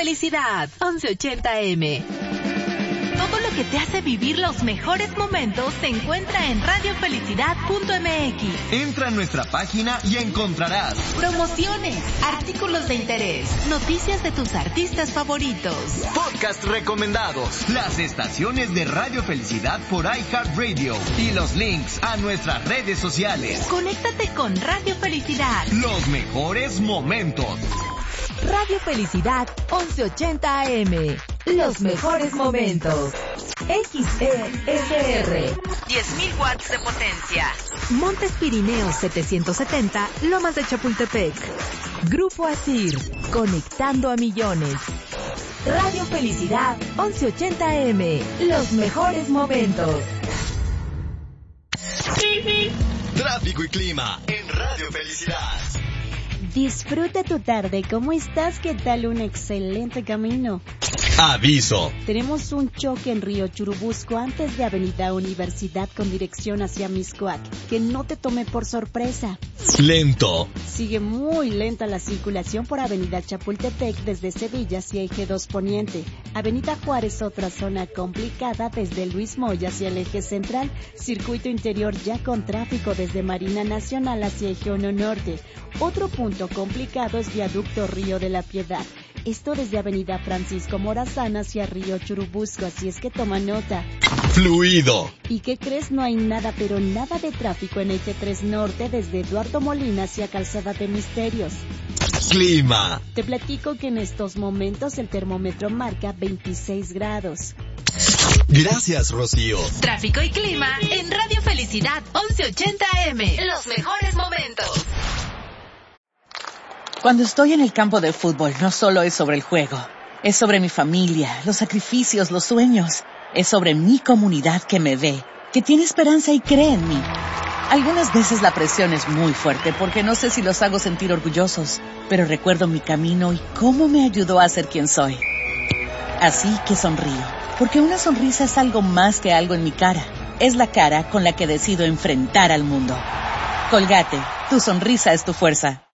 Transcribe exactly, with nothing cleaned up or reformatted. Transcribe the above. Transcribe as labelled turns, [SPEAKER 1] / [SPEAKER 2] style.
[SPEAKER 1] Felicidad, once ochenta A M. Todo lo que te hace vivir los mejores momentos se encuentra en radio felicidad punto m x.
[SPEAKER 2] Entra a nuestra página y encontrarás
[SPEAKER 1] promociones, artículos de interés, noticias de tus artistas favoritos,
[SPEAKER 2] podcast recomendados, las estaciones de Radio Felicidad por iHeartRadio y los links a nuestras redes sociales.
[SPEAKER 1] Conéctate con Radio Felicidad.
[SPEAKER 2] Los mejores momentos.
[SPEAKER 1] Radio Felicidad, once ochenta A M. Los mejores momentos. X E S R. diez mil watts de potencia. Montes Pirineos setecientos setenta, Lomas de Chapultepec. Grupo Asir, conectando a millones. Radio Felicidad, once ochenta A M. Los mejores momentos.
[SPEAKER 2] Tráfico y clima en Radio Felicidad.
[SPEAKER 3] Disfruta tu tarde. ¿Cómo estás? ¿Qué tal? Un excelente camino.
[SPEAKER 2] Aviso.
[SPEAKER 3] Tenemos un choque en Río Churubusco antes de Avenida Universidad con dirección hacia Mixcoac. Que no te tome por sorpresa.
[SPEAKER 2] Lento.
[SPEAKER 3] Sigue muy lenta la circulación por Avenida Chapultepec desde Sevilla hacia Eje dos Poniente. Avenida Juárez, otra zona complicada desde Luis Moya hacia el Eje Central. Circuito interior ya con tráfico desde Marina Nacional hacia Eje uno Norte. Otro punto complicado es Viaducto Río de la Piedad. Esto desde Avenida Francisco Morazán hacia Río Churubusco, así es que toma nota.
[SPEAKER 2] Fluido.
[SPEAKER 3] ¿Y qué crees? No hay nada, pero nada de tráfico en Eje tres Norte desde Eduardo Molina hacia Calzada de Misterios.
[SPEAKER 2] Clima.
[SPEAKER 3] Te platico que en estos momentos el termómetro marca veintiséis grados.
[SPEAKER 2] Gracias, Rocío.
[SPEAKER 1] Tráfico y clima en Radio Felicidad, once ochenta A M. Los mejores momentos.
[SPEAKER 4] Cuando estoy en el campo de fútbol, no solo es sobre el juego. Es sobre mi familia, los sacrificios, los sueños. Es sobre mi comunidad que me ve, que tiene esperanza y cree en mí. Algunas veces la presión es muy fuerte porque no sé si los hago sentir orgullosos, pero recuerdo mi camino y cómo me ayudó a ser quien soy. Así que sonrío, porque una sonrisa es algo más que algo en mi cara. Es la cara con la que decido enfrentar al mundo. Colgate, tu sonrisa es tu fuerza.